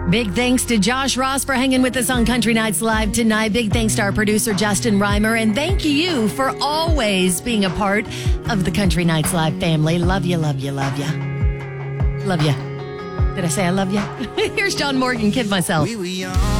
Big thanks to Josh Ross for hanging with us on Country Nights Live tonight. Big thanks to our producer, Justin Reimer. And thank you for always being a part of the Country Nights Live family. Love you, love you, love you. Love you. Did I say I love you? Here's John Morgan, Kid Myself. We were young.